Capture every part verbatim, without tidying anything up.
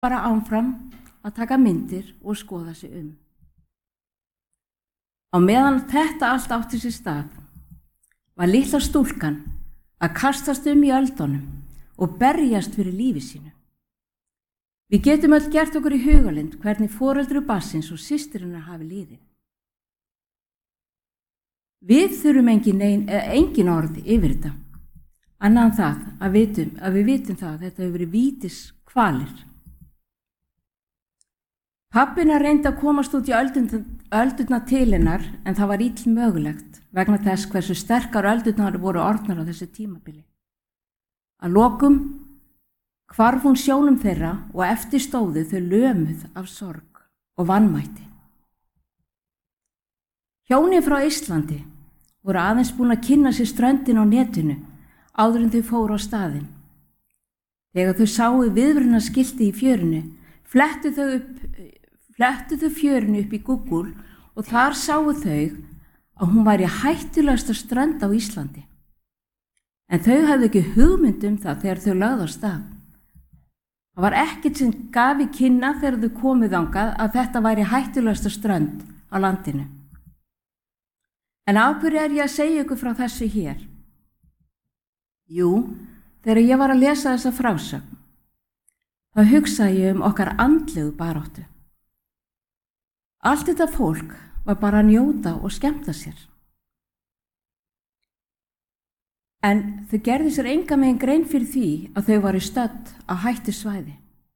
bara áfram að taka myndir og skoða sig um. Á meðan þetta allt átti sér stað var litla stúlkan að kastast um í öldunum og berjast fyrir lífi sínu. Við getum öll gert okkur í hugalind hvernig foreldrar barnsins og systirinnar hafi liðið. Við þurfum engin, ein, engin orð yfir þetta, annan það að, vitum, að við vitum það að þetta hefur verið vítis kvalir. Pabbina reyndi að komast út í öldurna til hennar en það var ill mögulegt vegna þess hversu sterkar öldurnar voru orðnar á þessu tímabili. Að lokum hvarf hún sjónum þeirra og eftir stóðu þau lömuð af sorg og vanmætti. Hjónin frá Íslandi voru aðeins búin að kynna sér ströndin á netinu áður en þau fóru á staðinn. Þegar þau sáu viðvörunarskilti í fjörunni, flettu þau, upp, flettu þau fjörunni upp í Google og þar sáu þau að hún væri hættulegasta strönd á Íslandi. En þau hafði ekki hugmynd um það þegar þau lögðu á stað. Það var ekkert sem gaf í kynna þegar þau komið þangað að þetta væri hættulegasta strönd á landinu. En á hverju er ég að segja ykkur frá þessu hér? Jú, þegar ég var að lesa þessa frásögn, þá hugsaði ég um okkar andlegu baráttu. Allt þetta fólk var bara að njóta og skemmta sér. En þau gerðu sér enga megin grein fyrir því að þau varu stödd á hættu svæði.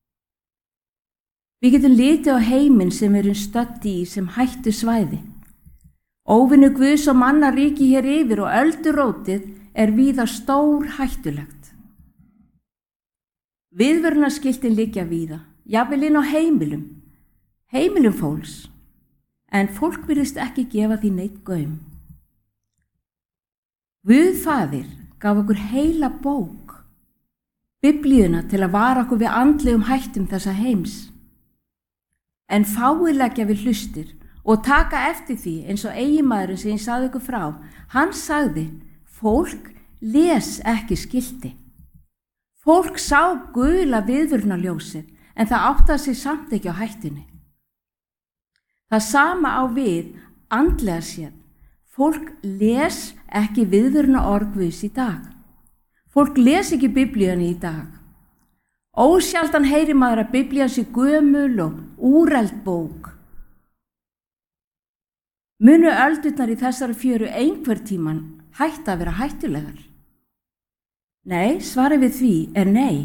Við getum litið á heiminn sem við erum stödd í sem hættu svæði. Óvinnu Guðs og manna ríki hér yfir og öldurótið er víða stór hættulegt. Viðvörunarskiltin liggja víða, jafnvel inn á heimilum, heimilum fólks, en fólk virðist ekki gefa því neitt gaum. Guð faðir gaf okkur heila bók, Biblíuna til að vara okkur við andlegum hættum þessa heims. En fáir leggja við hlustir og taka eftir því eins og eiginmaðurinn sem ég sagði ykkur frá. Hann sagði, fólk les ekki skilti. Fólk sá gula viðvörunarljósið en það áttaði sig samt ekki á hættunni. Það sama á við andlega séð. Fólk les ekki viðvörunarorð Guðs í dag. Fólk les ekki Biblíunni í dag. Ósjaldan heyrir maður að Biblían sé gömul og úreld bók. Munu öldurnar í þessari fjöru einhver tíman hætta að vera hættulegar? Nei, svarið við því er nei.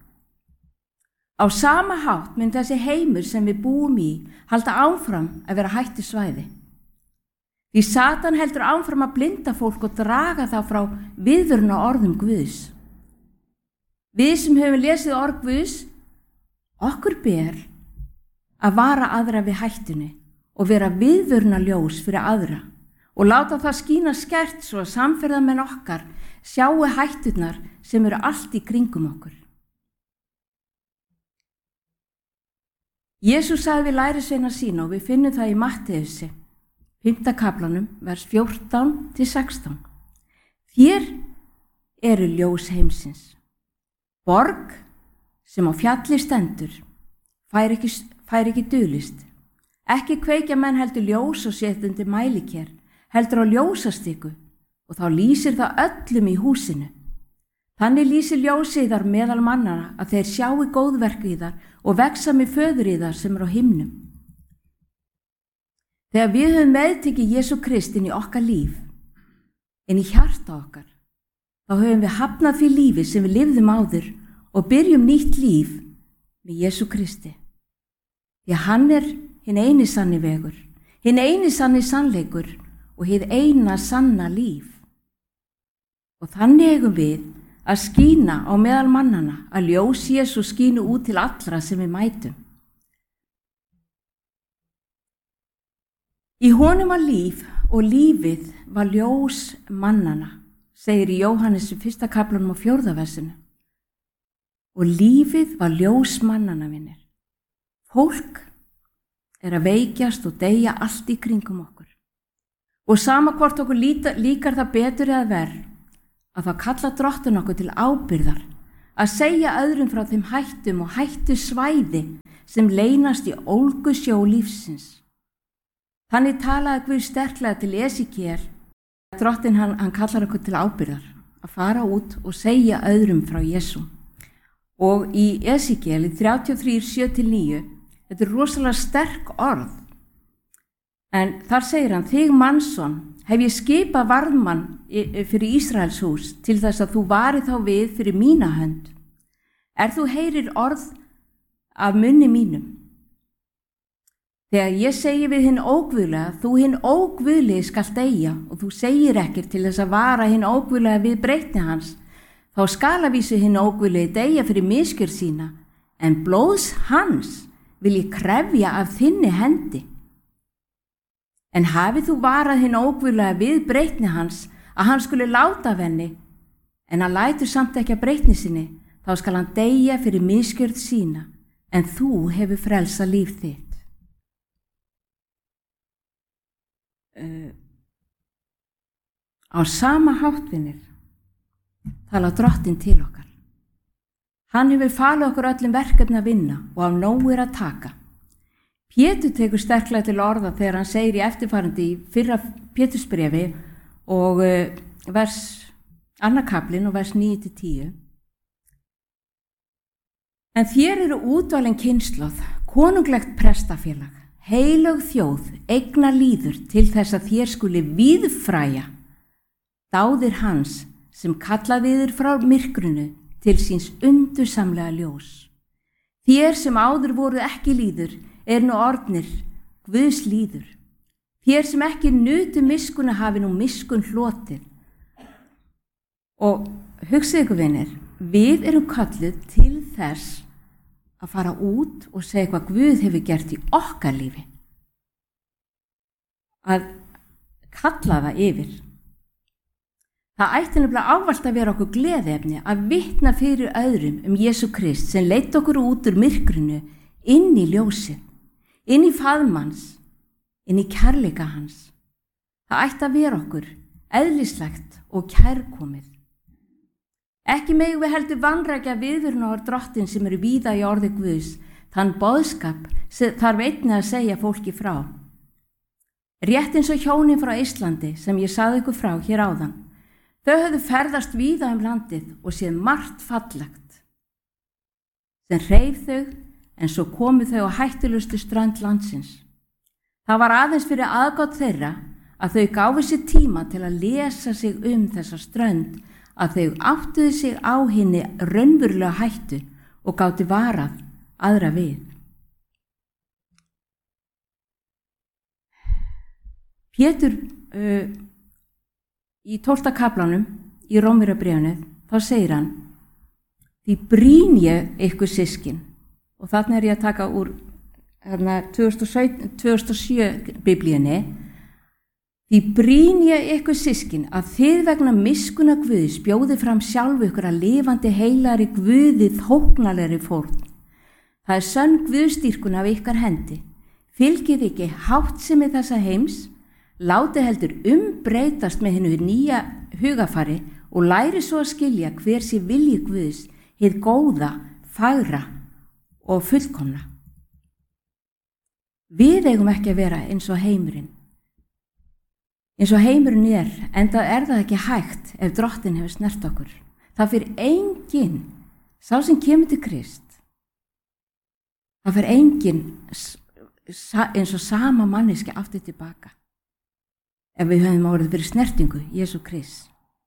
Á sama hátt mun þessi heimur sem við búum í halda áfram að vera hættu svæði. Því Satan heldur áfram að blinda fólk og draga það frá viðvörunarorðum Guðs. Við sem höfum lesið orð Guðs, okkur ber að vara aðra við hættunni og vera viðvörunarljós fyrir aðra og láta það skína skært svo að samferðamenn okkar sjáu hætturnar sem eru allt í kringum okkur. Jesús sagði við lærisveina sína og við finnum það í Matteusi, fimmta kaflanum, vers fjórtán til sextán. Þér eru ljós heimsins. Borg sem á fjalli stendur, fær ekki, fær ekki dulist. Ekki kveikja menn heldur ljós og setja undir mæliker, heldur á ljósastiku og þá lýsir það öllum í húsinu. Þannig lýsir ljósið þar meðal mannana að þeir sjáu góðverk í þar og vexa með föður í þar sem er á himnum. Þegar við höfum meðtekið Jesú Krist inn í okkar líf, inn í hjarta okkar, þá höfum við hafnað því lífi sem við lifðum áður og byrjum nýtt líf með Jesú Kristi. Því að hann er hinn eini sanni vegur, hinn eini sanni sannleikur og hinn eina sanna líf. Og þannig eigum við að skína á meðal mannana, að ljós Jesú skínu út til allra sem við mætum. Í honum var líf og lífið var ljós mannana, segir í Jóhannes fyrsta kaflanum á fjórða versinu. Og lífið var ljós mannana, vinir. Fólk er að veikjast og deyja allt í kringum okkur. Og sama hvort okkur líta, líkar það betur eða verð, að það kalla drottinn okkur til ábyrgðar, að segja öðrum frá þeim hættum og hættu svæði sem leynast í ólgu sjó lífsins. Þannig talaði Guð sterklega til Esekiel. Drottinn hann, hann kallar okkur til ábyrgðar að fara út og segja öðrum frá Jesú. Og í Esekiel í þrjátíu og þrjú, sjö til níu, þetta er rosalega sterk orð. En þar segir hann, þig mannsson, hef ég skipað varðmann fyrir Ísraels hús til þess að þú vari þá við fyrir mína hönd. Er þú heyrir orð af munni mínum? Þegar ég segi við hinn óguðlega, þú hinn óguðlegi skalt deyja og þú segir ekkert til þess að vara hinn óguðlega við breytni hans, þá skal að vísu hinn óguðlegi deyja fyrir misgjörð sína, en blóðs hans vil ég krefja af þinni hendi. En hafið þú varað hinn óguðlega við breytni hans að hann skuli láta af henni, en hann lætur samt ekki að breytni sinni, þá skal hann deyja fyrir misgjörð sína, en þú hefur frelsa líf þitt. Uh, á sama háttvinir tala Drottinn til okkar. Hann hefur falið okkur öllum verkefni að vinna og af nógu er að taka. Pétur tekur sterklega til orða þegar hann segir í eftirfarandi í fyrra Pétursbréfi og uh, vers annar kaflinn og vers níu til tíu. En þér eru útvalin kynslóð, konunglegt prestafélag, heilög þjóð, eigna líður til þess að þér skuli víðfræja dáðir hans sem kallaði þér frá myrkrinu til síns undursamlega ljós. Þér sem áður voru ekki líður er nú orðnir Guðs líður. Þér sem ekki nutu miskuna hafi nú miskun hlotið. Og hugsið ykkur vinir, við erum kölluð til þess að fara út og segja hvað Guð hefur gert í okkar lífi. Að kalla það yfir. Það ætti nefnilega ávallt að vera okkur gleðiefni að vitna fyrir öðrum um Jesú Krist sem leitt okkur út úr myrkrinu inn í ljósið, inn í faðmans, inn í kærleika hans. Það ætti að vera okkur eðlislegt og kærkomið. Ekki megum við heldur vanrækja viðurinn Drottin sem eru víða í orði Guðs, þann boðskap þarf einnig að segja fólki frá. Rétt eins og hjónin frá Íslandi sem ég sagði ykkur frá hér áðan, þau höfðu ferðast víða um landið og séð margt fallegt. Sem hreif þau, en svo komu þau á hættulegustu strönd landsins. Það var aðeins fyrir aðgátt þeirra að þau gáfu sér tíma til að lesa sig um þessa strönd, að þau áttuðu sig á henni raunverulega hættu og gátu varað aðra við. Pétur uh, í tólfta kaflanum í Rómverjabréfinu, þá segir hann, því brýn ég ykkur systkin, og þarna er ég að taka úr hérna, tvö þúsund og sjö biblíunni, því brýn ég ykkur systkin að þið vegna miskuna Guðs bjóði fram sjálfu ykkur að lifandi heilari Guði þóknalegri fórn. Það er sönn Guðstýrkun af ykkar hendi. Fylgið ekki háttsemi þessa heims, láti heldur umbreytast með hennu nýja hugafari og læri svo að skilja hver sé vilji Guðs, hið góða, fagra og fullkomna. Við eigum ekki að vera eins og heimurinn. Eins og heimurinn er, en það er það ekki hægt ef Drottinn hefur snert okkur. Það fyrir enginn, sá sem kemur til Krist, það fyrir enginn eins og sama manneski aftur tilbaka. Ef við höfum orðið fyrir snertingu, Jesú Krist.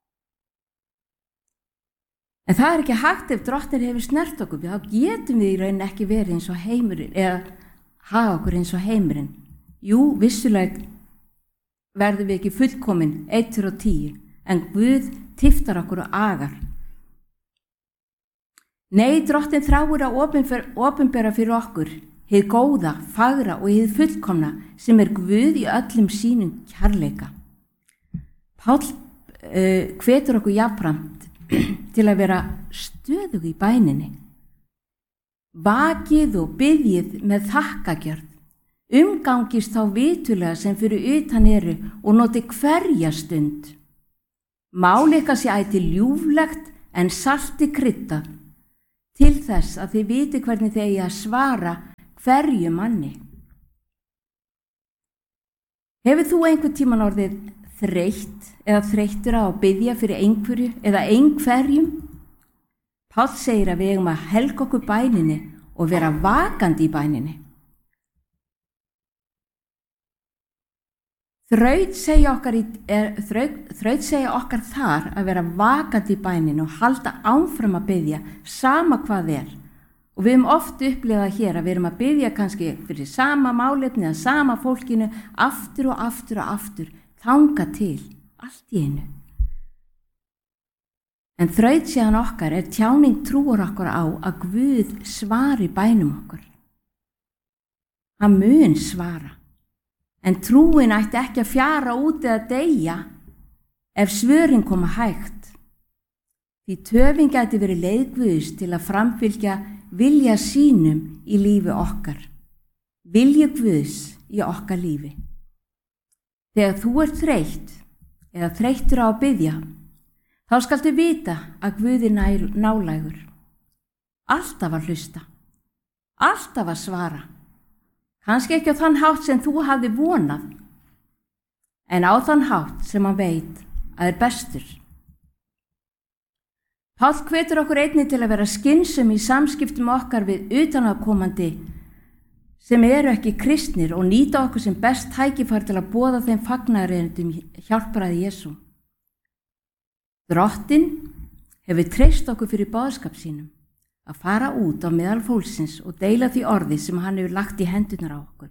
En það er ekki hægt ef Drottinn hefur snert okkur, þá getum við í rauninni ekki verið eins og heimurinn, eða hafa okkur eins og heimurinn. Jú, vissulega verðum við ekki fullkomin eittur og tíu, en Guð tiftar okkur og agar. Nei, Drottinn þráir að opinbera fyrir okkur hið góða, fagra og hið fullkomna sem er Guð í öllum sínum kærleika. Páll uh, hvetur okkur jafnframt til að vera stöðug í bæninni. Vakið og biðjið með þakkagjörð, umgangist þá vitulega sem fyrir utan eru og noti hverja stund. Mál ykkar sé ætíð ljúflegt en salti kryddað til þess að þið viti hvernig þið eigi að svara hverju manni. Hefur þú einhvern tímann orðið þreytt eða þreyttur á að biðja fyrir einhverju eða einhverjum? Páll segir að við eigum að helga okkur bæninni og vera vakandi í bæninni. Þraut segja okkar, í, er, þraut, þraut segja okkar þar að vera vakandi í bæninu og halda áfram að biðja, sama hvað er. Og við höfum oft upplifað hér að við erum að biðja kannski fyrir sama málefni eða sama fólkinu aftur og aftur og aftur, þanga til, allt í einu. En þraut segjan okkar er tjáning trúar okkur á að Guð svari bænum okkur. Hann mun svara. En trúin ætti ekki að fjara út eða deyja ef svörin koma hægt. Því töfin gæti verið leið Guðs til að framfylgja vilja sínum í lífi okkar. Vilja Guðs í okkar lífi. Þegar þú ert þreytt eða þreyttur á að biðja, þá skaltu vita að Guð er nálægur. Alltaf að hlusta. Alltaf að svara. Kannski ekki á þann hátt sem þú hafði vonað, en á þann hátt sem hann veit að er bestur. Páll hvetur okkur einnig til að vera skynsum í samskiptum okkar við utanaðkomandi sem eru ekki kristnir og nýta okkur sem best tækifæri til að boða þeim fagnaðarerindum hjálparaði Jesú. Drottinn hefur treyst okkur fyrir boðskap sínum að fara út á meðal fólksins og deila því orði sem hann hefur lagt í hendurnar á okkur.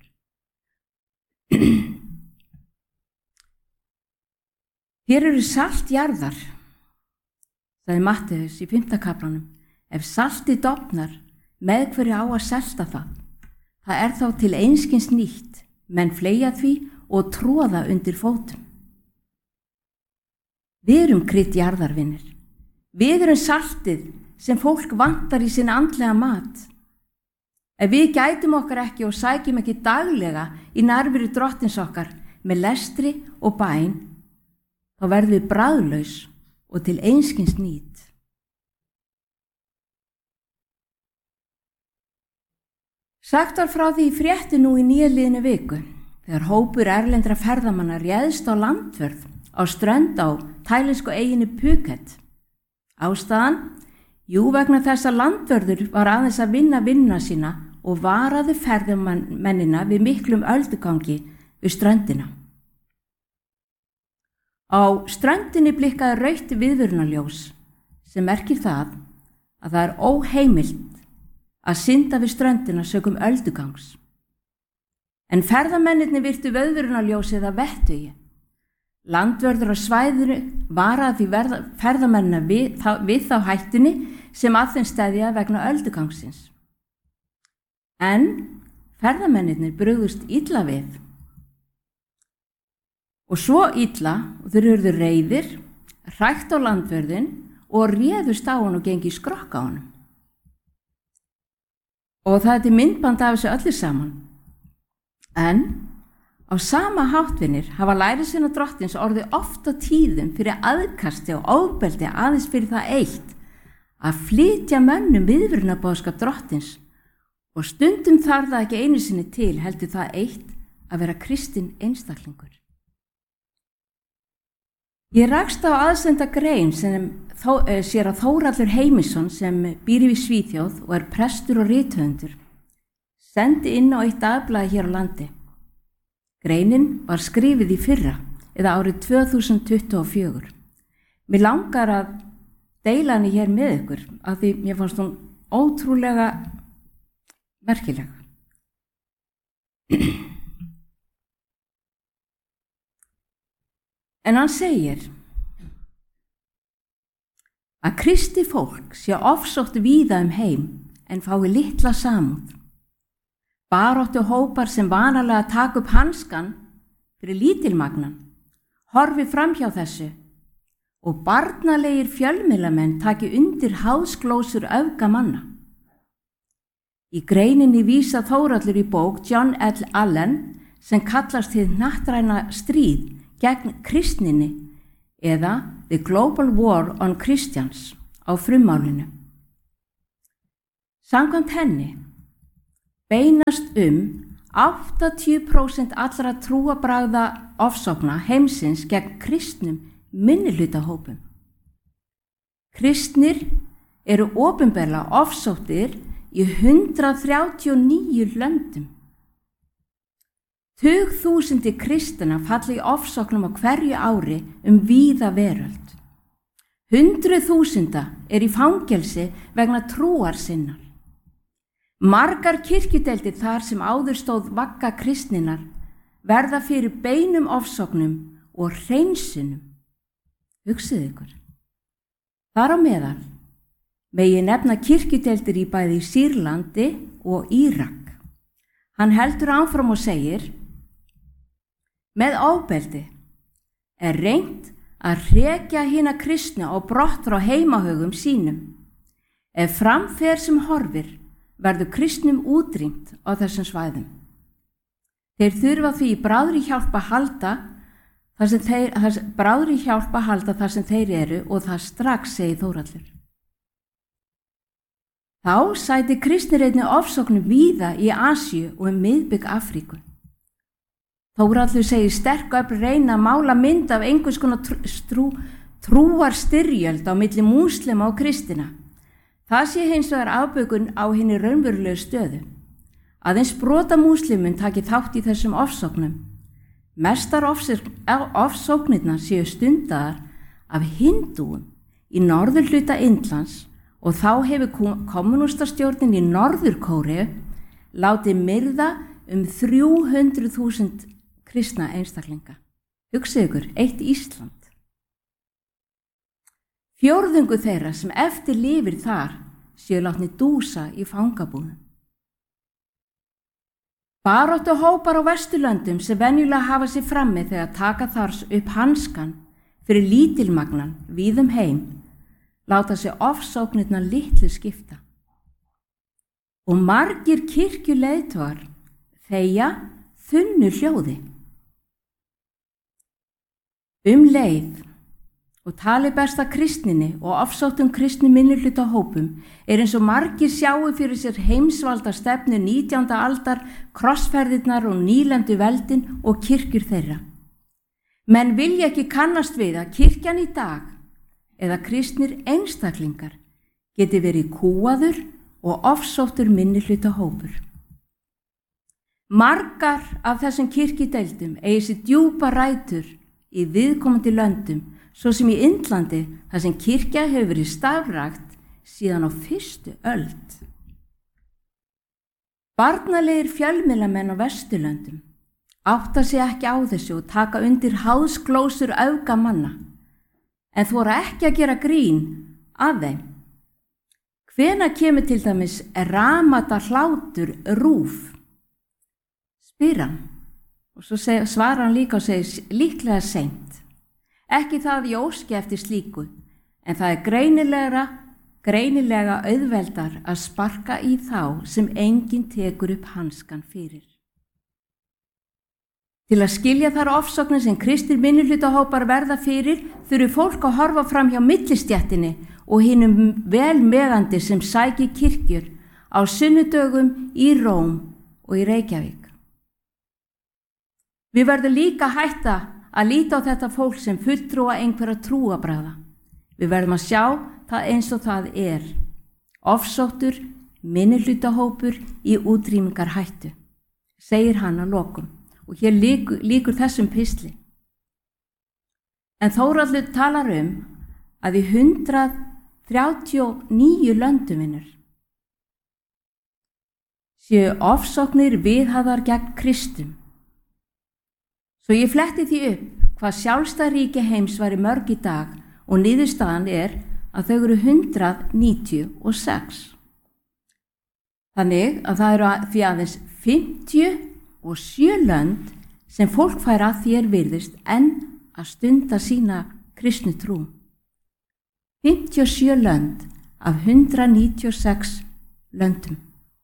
Hér eru salt jarðar, sagði Matteus í fimmta kaflanum. Ef saltið dofnar, með hverju á að selta það? Það er þá til einskis nýtt, menn fleygja því og tróða undir fótum. Við erum krydd jarðarvinir. Við erum saltið sem fólk vantar í sinna andlega mat. Ef við gætum okkar ekki og sækjum ekki daglega í nærveru Drottins okkar með lestri og bæn, þá verðum við bragðlaus og til einskis nýt. Sagt var frá því í fréttu nú í nýliðinu viku, þegar hópur erlendra ferðamanna réðst á landvörð á strönd á tælinsku eyjunni Phuket. Ástæðan? Jú, vegna þess að landvörður var aðeins að vinna vinna sína og varaði ferðamennina við miklum öldugangi við ströndina. Á ströndinni blikkaði rautt viðvörunarljós sem merkir það að það er óheimilt að synda við ströndina sökum öldugangs. En ferðamennirnir virtu viðvörunarljósið að vettugi. Landvörður á svæðinu varaði því ferðamennina við, við þá hættunni sem að þeim steðja vegna öldugangsins. En ferðamennirnir brugðust illa við. Og svo illa og þeir urðu reiðir, hrækt á landvörðin og réðust á hann og gengi skrokk á hann. Og það er til myndband af þessu öllu saman. En á sama háttvinir hafa lærisveinar Drottins orðið oft á tíðum fyrir aðkasti og ofbeldi aðeins fyrir það eitt að flytja mönnum viðvörunarboðskap Drottins og stundum þarf það ekki einu sinni til heldur það eitt að vera kristinn einstaklingur. Ég rakst á aðsenda grein sem þó, eh, sér að Þórhallur Heimisson sem býr í Svíþjóð og er prestur og rithöfundur sendi inn á eitt dagblaði hér á landi. Greinin var skrifið í fyrra eða árið tvö þúsund tuttugu og fjögur. Mér langar að deila henni hér með ykkur af því mér fannst hún ótrúlega merkileg. En hann segir að kristi fólk sé ofsótt víða um heim en fái litla samúð. Baráttu hópar sem vanalega taka upp hanskan fyrir lítilmagnan, horfi framhjá þessu og barnalegir fjölmiðlamenn taki undir háðsglósur öfgamanna. Í greininni vísa Þórhallur í bók John L. Allen sem kallast hið hnattræna stríð gegn kristninni eða The Global War on Christians á frummálinu. Samkvæmt henni beinast um áttatíu prósent allra trúarbragða ofsókna heimsins gegn kristnum minnihlutahópum. Kristnir eru opinberlega ofsóttir í hundrað þrjátíu og níu löndum. Tugþúsundir kristinna falla í ofsóknum á hverju ári um víða veröld. Hundruð þúsunda er í fangelsi vegna trúar sinnar. Margar kirkjudeildir þar sem áður stóð vagga kristninnar verða fyrir beinum ofsóknum og hreinsunum. Hugsið ykkur. Þar á meðal megi nefna kirkjudeildir í bæði Sýrlandi og Írak. Hann heldur áfram og segir: með ofbeldi er reynt að hrekja hina kristna og brott frá heimahögum sínum. Ef fram fer sem horfir, verður kristnum útrýmt á þessum svæðum. Þeir þurfa því bráðri hjálp að halda þar sem þeir, þar, bráðri hjálp að halda þar sem þeir eru og það strax, segir Þórhallur. Þá sæti kristnir einnig ofsóknum víða í Asíu og um miðbik Afríku. Þórhallur segir sterk öfl reyna að mála mynd af einhvers konar trú, trúar styrjöld á milli múslima og kristina. Það sé hins vegar afbökun á hinni raunverulegu stöðu. Aðeins brota múslimun taki þátt í þessum ofsóknum. Mestar ofsóknirnar séu stundaðar af hindúum í norðurhluta Indlands og þá hefur kommúnistastjórnin í Norður-Kóreu látið myrða um þrjú hundruð þúsund kristna einstaklinga. Hugsið ykkur, eitt Ísland. Fjórðungu þeirra sem eftir lifir þar séu látni dúsa í fangabúðum. Baráttu hópar á Vesturlöndum sem venjulega hafa sig frammi þegar taka þar upp hanskan fyrir lítilmagnan víðum heim láta sig ofsóknirna litlu skipta. Og margir kirkjuleiðtogar þegja þunnu hljóði. Um leið og tali bersta kristninni og ofsóttum kristni minnihlutahópum er eins og margir sjáu fyrir sér heimsvalda stefnu nítjánda aldar, krossferðirnar og nýlendu veldin og kirkjur þeirra. Menn vilja ekki kannast við að kirkjan í dag eða kristnir einstaklingar geti verið kúaður og ofsóttur minnihlutahópur. Margar af þessum kirkjudeildum eigi sér djúpa rætur í viðkomandi löndum, svo sem í Indlandi, þar sem kirkja hefur verið starfrækt síðan á fyrstu öld. Barnalegir fjölmiðlamenn á Vesturlöndum átta sig ekki á þessu og taka undir háðsglósur öfgamanna, en þora ekki að gera grín að þeim. Hvenær kemur til dæmis ramata hlátur RÚV? Spyr hann, og svo seg, svarar hann líka og segir líklega seint. Ekki það ég óski eftir slíku, en það er greinilega, greinilega auðveldar að sparka í þá sem enginn tekur upp hanskan fyrir. Til að skilja þar ofsóknir sem kristir minnihlutahópar verða fyrir þurfi fólk að horfa fram hjá millistéttinni og hinum velmegandi sem sæki kirkjur á sunnudögum í Róm og í Reykjavík. Við verðum líka hætta að líta á þetta fólk sem fulltrúa einhverja trúarbragða. Við verðum að sjá það eins og það er. Ofsóttur, minnihlutahópur í útrýmingarhættu, segir hann að lokum. Og hér líkur, líkur þessum pistli. En Þórhallur talar um að í hundrað þrjátíu og níu löndum séu ofsóknir viðhafðar gegn kristum. Svo ég fletti því upp hvað sjálfstæð ríki heims væri mörg í dag og niðurstaðan er að þau eru hundrað níutíu og sex. Þannig að það eru því aðeins fimmtíu og sjö lönd sem fólk fær að því er virðist en að stunda sína kristnu trú. fimmtíu og sjö lönd af hundrað níutíu og sex löndum.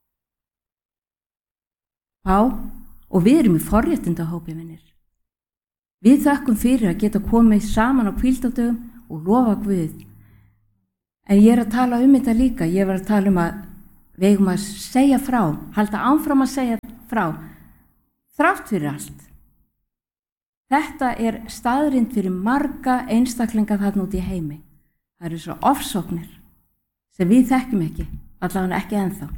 Já, og við erum í forréttindahópi, vinir. Við þökkum fyrir að geta komið saman á hvíldardögum og lofa Guð. En ég er að tala um þetta líka, ég var að tala um að Við eigum að segja frá, halda áfram að segja frá, þrátt fyrir allt. Þetta er staðrind fyrir marga einstaklinga þarna út í heimi. Það eru svo ofsóknir sem við þekkjum ekki, allavega ekki ennþá.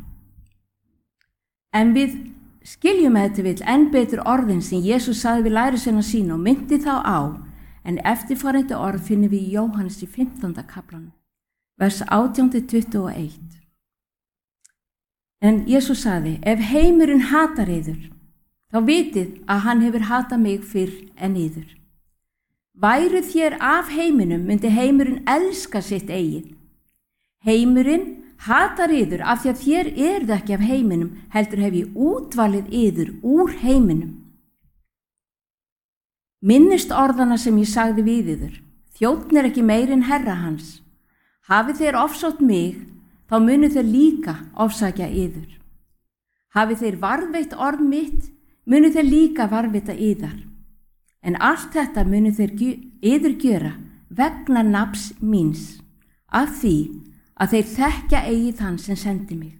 En við skiljum með þetta vill enn betur orðin sem Jesús sagði við lærisveina sína og myndi þá á, en eftirfarandi orð finnum við í Jóhannes í fimmtánda kaflanum, vers átján til tuttugu og eitt. En Jesús sagði, ef heimurinn hatar yður, þá vitið að hann hefur hatað mig fyrr en yður. Væru þér af heiminum, myndi heimurinn elska sitt eigið. Heimurinn hatar yður af því að þér eruð ekki af heiminum, heldur hef ég útvalið yður úr heiminum. Minnist orðana sem ég sagði við yður, þjónn er ekki meir en herra hans. Hafið þeir ofsótt mig, þá munu þeir líka ofsækja yður. Hafið þeir varðveitt orð mitt, munu þeir líka varðveita yðar. En allt þetta munu þeir yður gjöra vegna nafns míns, af því að þeir þekkja eigi þann sem sendi mig.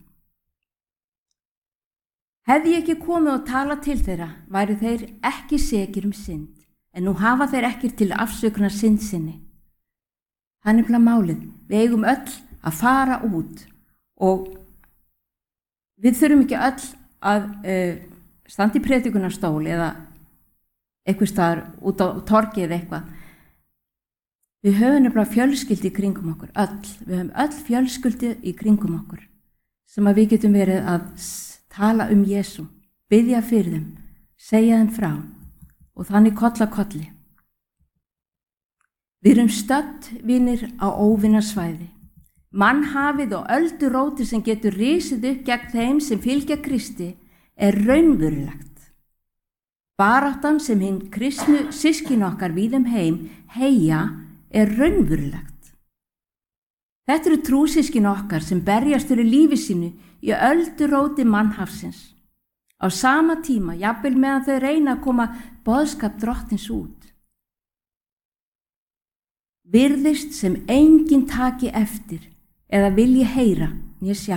Hefði ég ekki komið og talað til þeirra, væru þeir ekki sekir um synd, en nú hafa þeir ekki til afsökunar synd sinni. Þannig er málið, við eigum öll að fara út og við þurfum ekki öll að uh, standa í predikunarstól eða eitthvað staðar út á torgi eða eitthvað. Við höfum nefnilega fjölskyldi í kringum okkur, öll. Við höfum öll fjölskyldi í kringum okkur sem að við getum verið að tala um Jesú, biðja fyrir þeim, segja þeim frá og þannig koll að kolli. Við erum stödd vinir á óvinasvæði. Mannhafið og öldurótið sem getur risið upp gegn þeim sem fylgja Kristi er raunverulegt. Baráttan sem hinn kristnu systkin okkar víðum heim heia er raunverulegt. Þetta eru trúsyskin okkar sem berjast fyrir lífi sínu í ölduróti mannhafsins. Á sama tíma, jafnvel meðan þau reyna að koma boðskap drottins út. Virðist sem enginn taki eftir eða vilji heyra né sjá.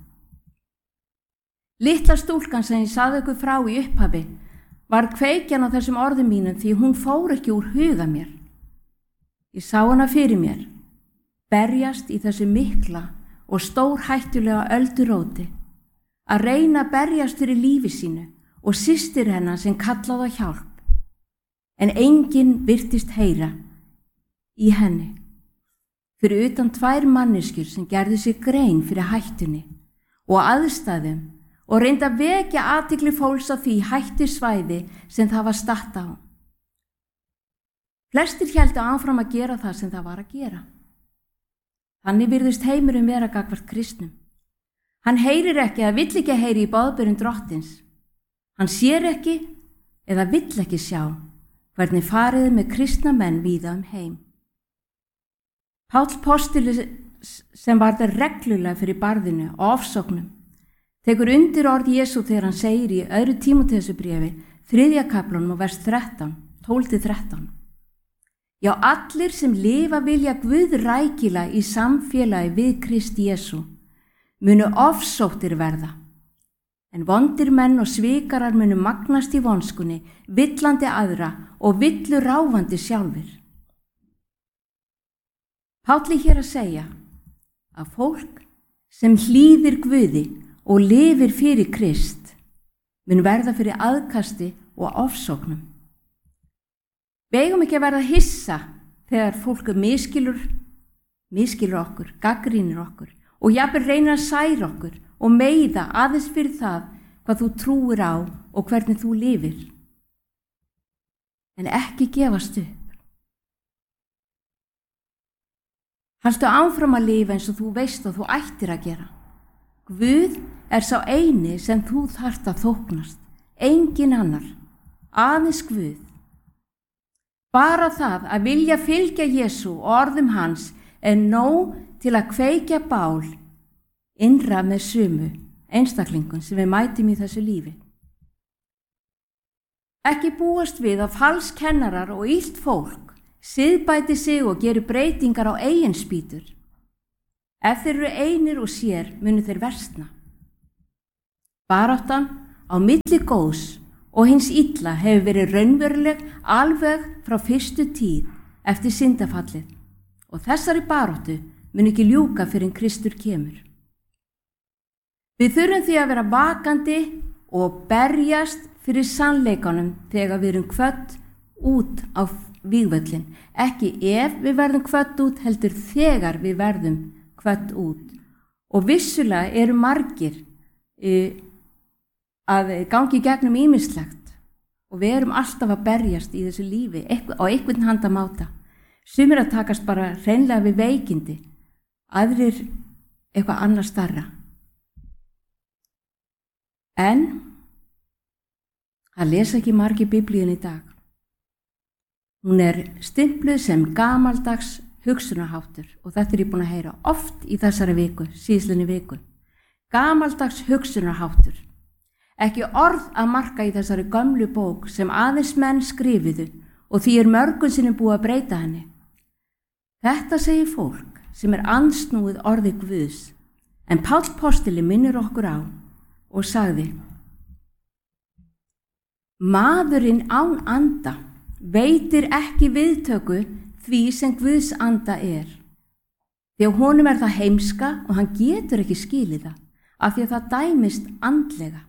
Litla stúlkan sem ég sagði ykkur frá í upphafi var kveikjan á þessum orðum mínum því hún fór ekki úr huga mér. Ég sá hana fyrir mér, berjast í þessu mikla og stórhættulega ölduróti, að reyna að berjast fyrir lífi sínu og systir hennar sem kallaði á hjálp. En enginn virtist heyra í henni. Fyrir utan tvær manneskjur sem gerðu sig grein fyrir hættunni og aðstæðum og reynda að vekja athygli fólks á því hættusvæði sem það var statt á. Flestir héldu áfram að gera það sem það var að gera. Þannig virðist heimurinn vera gagnvart kristnum. Hann heyrir ekki eða vill ekki heyri í boðberum drottins. Hann sér ekki eða vill ekki sjá hvernig fariði með kristna menn víða um heim. Páll postuli sem var það reglulega fyrir barðinu og ofsóknum tekur undir orð Jesú þegar hann segir í öðru Tímóteusbréfi, þriðja kaflanum og vers þrettán, tólf til þrettán. Já, allir sem lifa vilja Guð rækilega í samfélagi við Krist Jesú munu ofsóttir verða, en vondir menn og svikarar munu magnast í vonskunni, villandi aðra og villu ráfandi sjálfir. Páll er hér að segja að fólk sem hlýðir Guði og lifir fyrir Krist mun verða fyrir aðkasti og ofsóknum. Við eigum ekki að verða hissa þegar fólk miskilur, miskilur okkur, gaggrínir okkur og jafnvel reynir að særa okkur og meiða aðeins fyrir það hvað þú trúir á og hvernig þú lifir. En ekki gefast upp. Haltu áfram að lifa eins og þú veist og þú ættir að gera. Guð er sá eini sem þú þarft að þóknast, engin annar, aðeins Guð. Bara það að vilja fylgja Jesú og orðum hans er nóg til að kveikja bál innra með sumu einstaklingun sem við mætum í þessu lífi. Ekki búast við að falskennarar og illt fólk siðbæti sig og gerir breytingar á eigin spýtur. Ef þeir eru einir og sér munu þeir versna. Baráttan á milli góðs og hins illa hefur verið raunveruleg alveg frá fyrstu tíð eftir syndafallið og þessari baráttu mun ekki ljúka fyrr en Kristur kemur. Við þurfum því að vera vakandi og berjast fyrir sannleikanum þegar við erum kvödd út á vígvöllin. Ekki ef við verðum kvödd út, heldur þegar við verðum kvödd út. Og vissulega eru margir e, að gangi í gegnum ýmislegt og við erum alltaf að berjast í þessu lífi á einhvern handa máta. Sumir að takast bara hreinlega við veikindi, aðrir eitthvað annað starra. En það lesa ekki margir Biblíun í dag. Hún er stimpluð sem gamaldags hugsunarháttur og þetta er ég búin að heyra oft í þessari viku, síðslinni viku. Gamaldags hugsunarháttur. Ekki orð að marka í þessari gömlu bók sem aðeins menn skrifuðu og því er mörgum sinnum búið að breyta henni. Þetta segir fólk sem er andsnúið orði Guðs, en Páll postuli minnir okkur á og sagði: Maðurinn án anda veitir ekki viðtöku því sem Guðs anda er. Þegar honum er það heimska og hann getur ekki skilið það, af því að það dæmist andlega.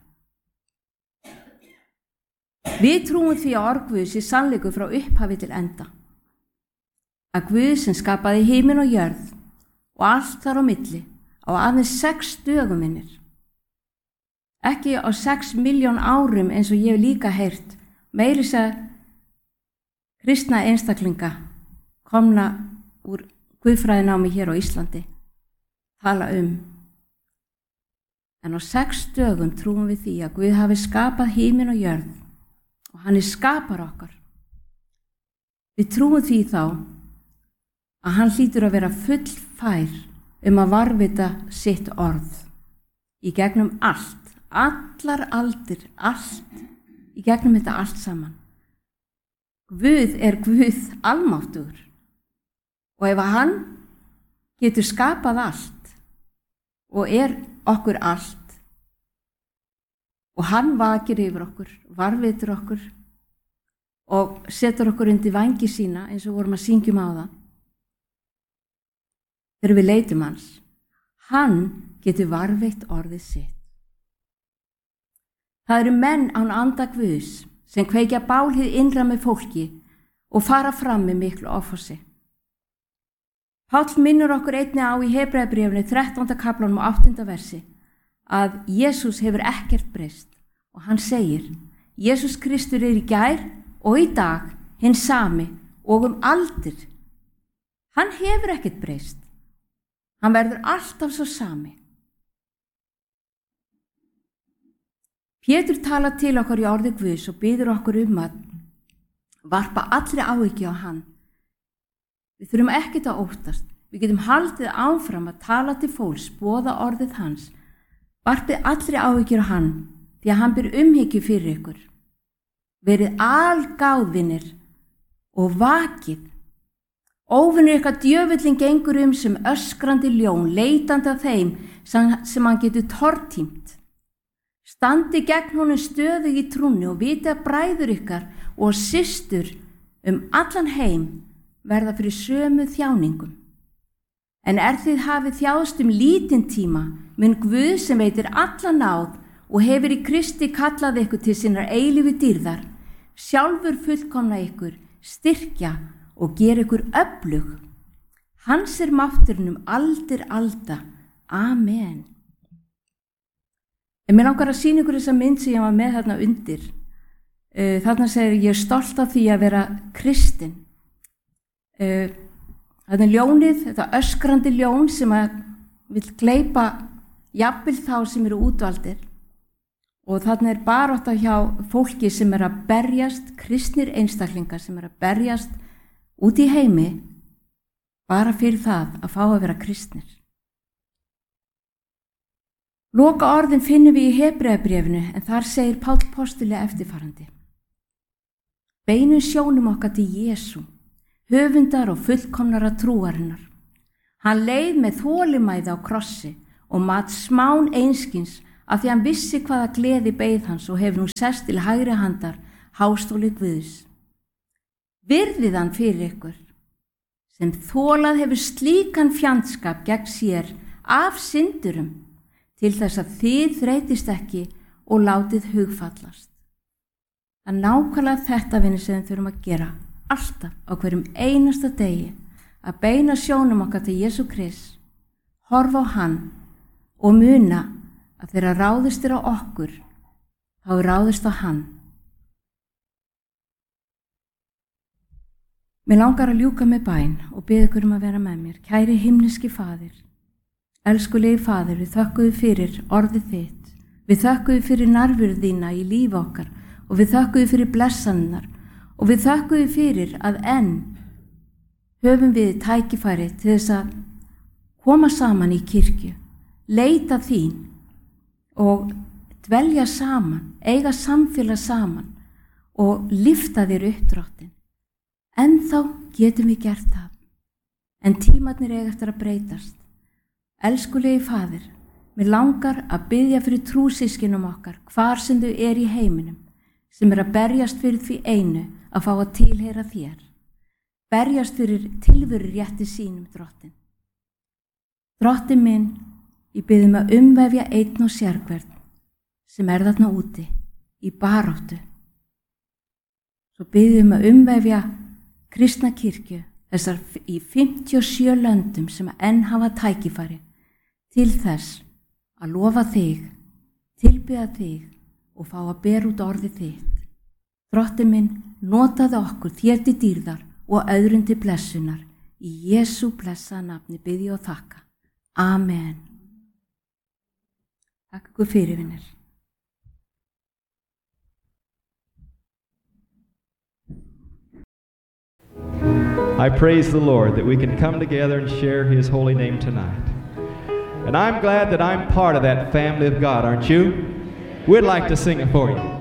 Við trúum því að orð Guðs sé sannleikur frá upphafi til enda. Að Guð sem skapaði himinn og jörð og allt þar á milli á aðeins sex dögum minnir. Ekki á sex milljón árum eins og ég hef líka heyrt, meiri segja kristna einstaklinga komna úr guðfræðinámi hér á Íslandi tala um. En á sex dögum trúum við því að Guð hafi skapað himinn og jörð og hann er skapar okkar. Við trúum því þá að hann hlýtur að vera fullfær um að varðveita sitt orð í gegnum allt, allar aldir, allt, í gegnum þetta allt saman. Guð er Guð almáttugur og ef hann getur skapað allt og er okkur allt og hann vakir yfir okkur, varðveitir okkur og setur okkur undir vængi sína eins og vorum að syngjum á það. Þegar við leitum hans, hann getur varðveitt orðið sitt. Það eru menn án anda Guðs sem kveikja bálhið innra með fólki og fara fram með miklu offorsi. Páll minnur okkur einnig á í Hebreabréfinu þrettánda kaflanum og áttunda versi að Jesús hefur ekkert breyst og hann segir: Jesús Kristur er í gær og í dag hinn sami og um aldir. Hann hefur ekkert breyst. Hann verður alltaf svo sami. Pétur talar til okkar í orði Guðs og biður okkur um að varpa allri áhyggju á hann. Við þurfum ekkert að óttast. Við getum haldið áfram að tala til fólks, boða orðið hans. Varpið allri áhyggjur á hann, því að hann ber umhyggju fyrir ykkur. Verið algáðvinir og vakið. Óvinur ykkar djöfullin gengur um sem öskrandi ljón, leitandi að þeim sem hann getur tortímt. Standi gegn honum stöðu í trúnni og viti að bræður ykkar og systur um allan heim verða fyrir sömu þjáningum. En er þið hafið þjáðst um lítinn tíma, mun Guð sem veitir alla náð og hefur í Kristi kallað ykkur til sinnar eilífu dýrðar, sjálfur fullkomna ykkur, styrkja og gera ykkur öflug. Hans er mátturinn um aldir alda. Amen. En mér langar að sýna ykkur þessa mynd sem ég var með þarna undir. Þarna segir ég er stolt af því að vera kristin. Þarna er ljónið, þetta öskrandi ljón sem að vil gleypa jafnvel þá sem eru útvaldir. Og þarna er barátta hjá fólki sem er að berjast, kristnir einstaklingar sem er að berjast út í heimi bara fyrir það að fá að vera kristnir. Loka orðin finnum við í Hebreabréfinu en þar segir Páll postuli eftirfarandi: Beinum sjónum okkar til Jesú, höfundar og fullkomnara trúarinnar. Hann leið með þolinmæði á krossi og mat smán einskins af því hann vissi hvaða gleði beið hans og hefur nú sest til hægri handar hástóli Guðs. Virðið hann fyrir ykkur, sem þolað hefur slíkan fjandskap gegn sér af syndurum, til þess að þið þreytist ekki og látið hugfallast. Það er nákvæmlega þetta vinni sem við þurfum að gera, alltaf á hverjum einasta degi, að beina sjónum okkar til Jesú Krist, horfa á hann og muna að þegar ráðist er á okkur, þá er ráðist á hann. Mér langar að ljúka með bæn og biðja ykkur um að vera með mér. Kæri himneski Faðir, elskulegi Faðir, við þökkum við fyrir orðið þitt. Við þökkum við fyrir nærveru þína í lífi okkar og við þökkum við fyrir blessanirnar og við þökkum við fyrir að enn höfum við tækifæri til þess að koma saman í kirkju, leita þín og dvelja saman, eiga samfélag saman og lyfta þér upp, Drottinn. Ennþá getum við gert það, en tímarnir eiga eftir að breytast. Elskulegi Faðir, mér langar að biðja fyrir trúsískinum okkar, hvar sem þau er í heiminum, sem er að berjast fyrir því einu að fá að tilheyra þér. Berjast fyrir tilveru rétti sínum, Drottinn. Drottinn minn, ég biðjum að umvefja einn og sérhvern sem er þarna úti í baráttu. Svo biðjum að umvefja kristna kirkju, þessar í fimmtíu og sjö löndum sem enn hafa tækifæri til þess að lofa þig, tilbiðja þig og fá að bera út orðið þitt. Drottinn minn, notaðu okkur þér til dýrðar og öðrum til blessunar. Í Jesú blessaða nafni bið ég og þakka. Amen. Takk ykkur fyrir, vinir. I praise the Lord that we can come together and share His holy name tonight. And I'm glad that I'm part of that family of God, aren't you? We'd like to sing it for you.